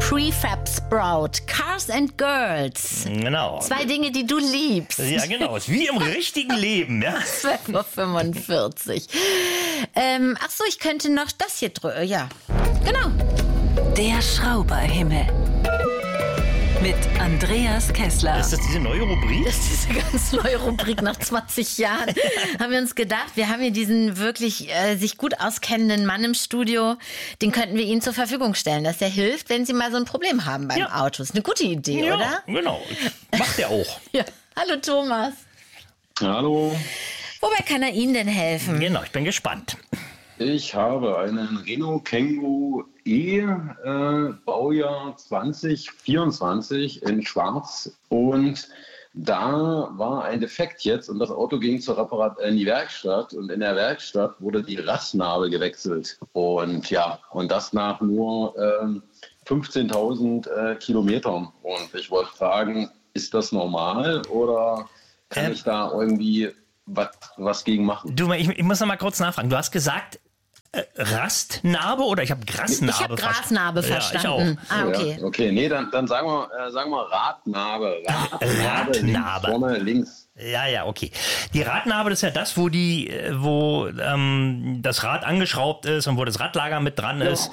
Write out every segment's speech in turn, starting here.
Prefab Sprout, Cars and Girls. Genau. 2 Dinge, die du liebst. Ja, genau. Ist wie im richtigen Leben, ja. 12:45 Uhr. Ach so, ich könnte noch das hier drücken. Ja, genau. Der Schrauberhimmel. Mit Andreas Kessler. Ist das diese neue Rubrik? Das ist diese ganz neue Rubrik nach 20 Jahren. Haben wir uns gedacht, wir haben hier diesen wirklich sich gut auskennenden Mann im Studio. Den könnten wir Ihnen zur Verfügung stellen, dass er hilft, wenn Sie mal so ein Problem haben beim Auto. Ist eine gute Idee, Ja, oder? genau. Macht er auch. Ja. Hallo Thomas. Hallo, Wobei kann er Ihnen denn helfen? Genau, ich bin gespannt. ich habe einen Renault Kangoo E, Baujahr 2024 in Schwarz, und da war ein Defekt jetzt und das Auto ging in die Werkstatt, und in der Werkstatt wurde die Radnabe gewechselt und das nach nur 15.000 Kilometern, und ich wollte fragen, ist das normal oder kann ich da irgendwie was gegen machen? Du, ich muss noch mal kurz nachfragen. Du hast gesagt Rastnarbe oder ich habe Grasnarbe Ich habe Grasnarbe verstanden. Ja, ich auch. Okay. Ja, okay, nee, dann sagen wir Radnabe. Radnabe. Vorne links. Ja, okay. Die Radnabe, das ist ja das, wo das Rad angeschraubt ist und wo das Radlager mit dran ist.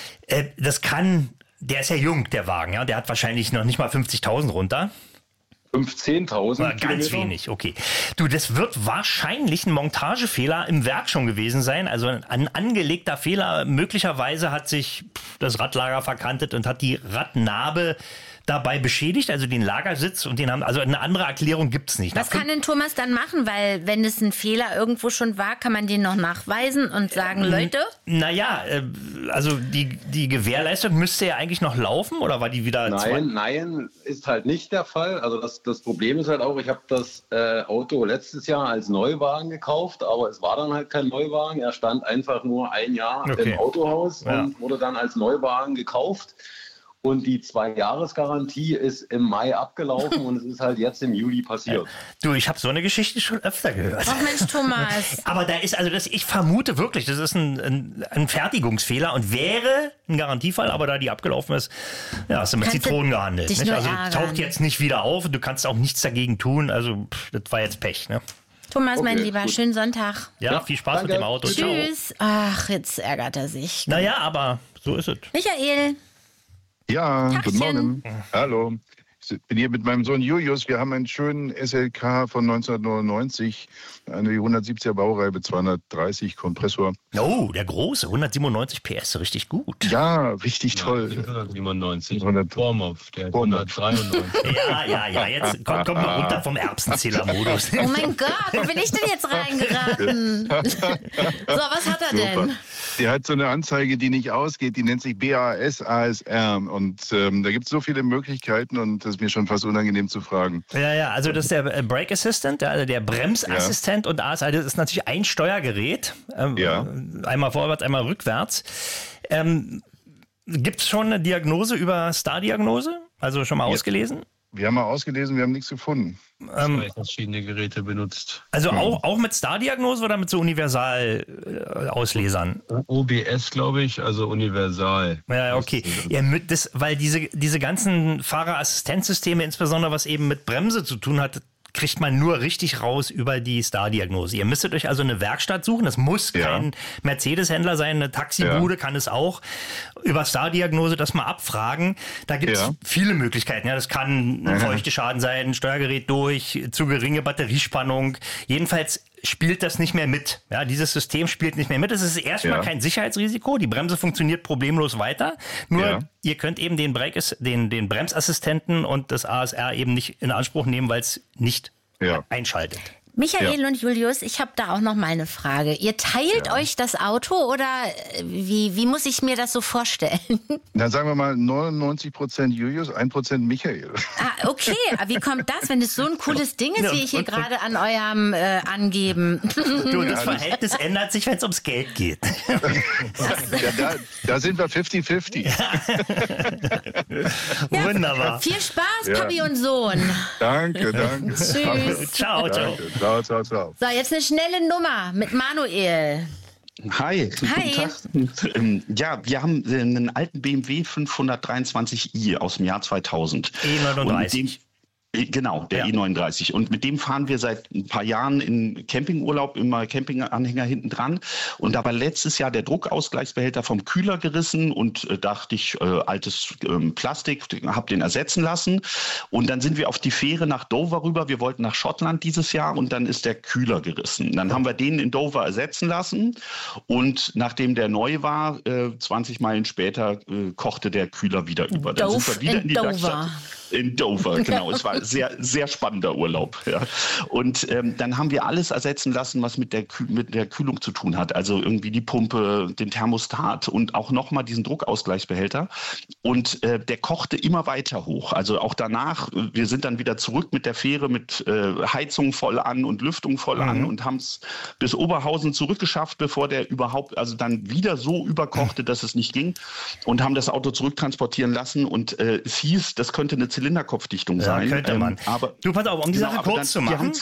Der ist ja jung, der Wagen, ja. Der hat wahrscheinlich noch nicht mal 50.000 runter. 15.000 Ganz wenig, okay. Du, das wird wahrscheinlich ein Montagefehler im Werk schon gewesen sein. Also ein angelegter Fehler. Möglicherweise hat sich das Radlager verkantet und hat die Radnabe dabei beschädigt, also den Lagersitz, und also eine andere Erklärung gibt's nicht. Was kann denn Thomas dann machen? Weil wenn es ein Fehler irgendwo schon war, kann man den noch nachweisen und sagen, Leute? Naja, also die Gewährleistung müsste ja eigentlich noch laufen, oder war die wieder... Nein, ist halt nicht der Fall. Also das Problem ist halt auch, ich habe das Auto letztes Jahr als Neuwagen gekauft, aber es war dann halt kein Neuwagen. Er stand einfach nur ein Jahr im Autohaus und wurde dann als Neuwagen gekauft. Und die 2-Jahres-Garantie ist im Mai abgelaufen und es ist halt jetzt im Juli passiert. Du, ich habe so eine Geschichte schon öfter gehört. Ach Mensch, Thomas. Aber da ist, ich vermute wirklich, das ist ein Fertigungsfehler und wäre ein Garantiefall, aber da die abgelaufen ist, ja, hast du mit Zitronen gehandelt. Dich Nicht? nur Also ärgern. taucht jetzt nicht wieder auf und du kannst auch nichts dagegen tun. Also das war jetzt Pech, ne? Thomas, Okay, mein Lieber, gut. schönen Sonntag. Ja, viel Spaß danke. mit dem Auto. Ciao. Tschüss. Ach, jetzt ärgert er sich. Naja, aber so ist es. Michael. Ja, Tachchen. guten Morgen. Hallo. Ich bin hier mit meinem Sohn Julius. Wir haben einen schönen SLK von 1999, eine 170er Baureihe mit 230 Kompressor. Oh, der große, 197 PS, richtig gut. Ja, richtig toll. 197. 100. Vormov, der 193. Ja, jetzt komm mal runter vom Erbsenzähler-Modus. Oh mein Gott, wo bin ich denn jetzt reingeraten? So, was hat er Super. denn? Der hat so eine Anzeige, die nicht ausgeht, die nennt sich BAS, ASR. Und da gibt es so viele Möglichkeiten und das ist mir schon fast unangenehm zu fragen. Ja, also das ist der Brake Assistant, also der Bremsassistent, und ASR, das ist natürlich ein Steuergerät. Einmal vorwärts, einmal rückwärts. Gibt es schon eine Diagnose über Star-Diagnose? Also schon mal ausgelesen? Wir haben mal ausgelesen, wir haben nichts gefunden. Verschiedene Geräte benutzt. Also auch mit Star-Diagnose oder mit so Universal-Auslesern? OBS, glaube ich, also universal. Ja, okay. Ja, weil diese ganzen Fahrerassistenzsysteme, insbesondere was eben mit Bremse zu tun hat, kriegt man nur richtig raus über die Star-Diagnose. Ihr müsstet euch also eine Werkstatt suchen. Das muss kein Mercedes-Händler sein, eine Taxibude kann es auch. Über Star-Diagnose das mal abfragen. Da gibt es viele Möglichkeiten. Ja, das kann ein Feuchteschaden sein, Steuergerät durch, zu geringe Batteriespannung. Jedenfalls spielt das nicht mehr mit. Ja, dieses System spielt nicht mehr mit. Es ist erstmal kein Sicherheitsrisiko. Die Bremse funktioniert problemlos weiter. Nur ihr könnt eben den Bremsassistenten und das ASR eben nicht in Anspruch nehmen, weil es nicht einschaltet. Michael und Julius, ich habe da auch noch mal eine Frage. Ihr teilt euch das Auto oder wie muss ich mir das so vorstellen? Dann sagen wir mal 99% Julius, 1% Michael. Ah, okay. Aber wie kommt das, wenn es so ein cooles Ding ist, wie ich hier gerade an eurem Angeben? Du, das Verhältnis ändert sich, wenn es ums Geld geht. Da sind wir 50-50. Wunderbar. Viel Spaß, Papi und Sohn. Danke. Tschüss. Ciao. Danke. Ciao. So, jetzt eine schnelle Nummer mit Manuel. Hi. Hi. Guten Tag. Ja, wir haben einen alten BMW 523i aus dem Jahr 2000. E39. Genau, der E39. Und mit dem fahren wir seit ein paar Jahren in Campingurlaub, immer Campinganhänger hinten dran. Und da war letztes Jahr der Druckausgleichsbehälter vom Kühler gerissen und dachte ich, altes Plastik, habe den ersetzen lassen. Und dann sind wir auf die Fähre nach Dover rüber. Wir wollten nach Schottland dieses Jahr und dann ist der Kühler gerissen. Dann haben wir den in Dover ersetzen lassen und nachdem der neu war, 20 Meilen später kochte der Kühler wieder über. Dann sind wir wieder in die Werkstatt. In Dover, genau. Es war sehr, sehr spannender Urlaub. Ja. Und dann haben wir alles ersetzen lassen, was mit der Kühlung zu tun hat. Also irgendwie die Pumpe, den Thermostat und auch nochmal diesen Druckausgleichsbehälter. Und der kochte immer weiter hoch. Also auch danach, wir sind dann wieder zurück mit der Fähre mit Heizung voll an und Lüftung voll an und haben es bis Oberhausen zurückgeschafft, bevor der überhaupt, also dann wieder so überkochte, dass es nicht ging. Und haben das Auto zurücktransportieren lassen. Und es hieß, das könnte eine Zylinderkopfdichtung sein. Könnte man. Aber, du, pass auf, um die Sache kurz zu machen.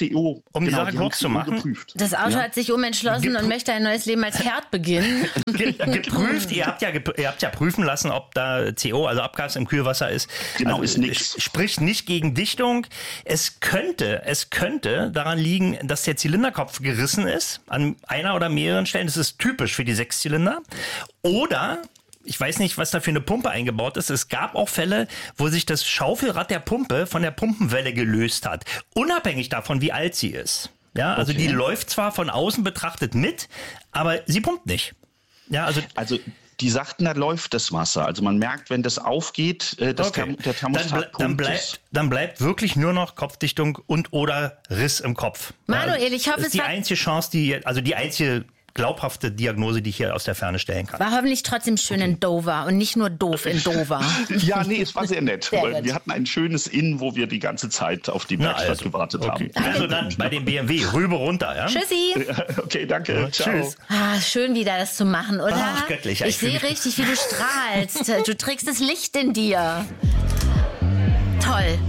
Das Auto hat sich umentschlossen und möchte ein neues Leben als Herd beginnen. Geprüft, ihr habt ja prüfen lassen, ob da CO, also Abgas im Kühlwasser ist. Genau, also, ist nichts. Spricht nicht gegen Dichtung. Es könnte daran liegen, dass der Zylinderkopf gerissen ist, an einer oder mehreren Stellen. Das ist typisch für die Sechszylinder. Oder ich weiß nicht, was da für eine Pumpe eingebaut ist. Es gab auch Fälle, wo sich das Schaufelrad der Pumpe von der Pumpenwelle gelöst hat. Unabhängig davon, wie alt sie ist. Ja, also die läuft zwar von außen betrachtet mit, aber sie pumpt nicht. Ja, also die sagten, da läuft das Wasser. Also man merkt, wenn das aufgeht, der Thermostat pumpt. Dann bleibt wirklich nur noch Kopfdichtung und oder Riss im Kopf. Manuel, ich hoffe, das ist die einzige Chance, die einzige glaubhafte Diagnose, die ich hier aus der Ferne stellen kann. War hoffentlich trotzdem schön in Dover und nicht nur doof in Dover. Ja, nee, es war sehr nett. Wir hatten ein schönes Inn, wo wir die ganze Zeit auf die Werkstatt gewartet haben. Also dann bei dem BMW rüber runter, ja? Tschüssi. Okay, danke. Ja, ciao. Tschüss. Schön wieder das zu machen, oder? Ach, göttlich. Ich sehe richtig, wie du strahlst. Du trägst das Licht in dir. Toll.